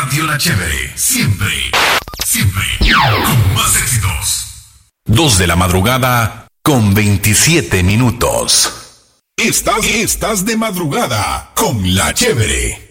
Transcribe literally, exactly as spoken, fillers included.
Radio La Chévere, siempre, siempre, con más éxitos. Dos de la madrugada con veintisiete minutos. Estás, estás de madrugada con La Chévere.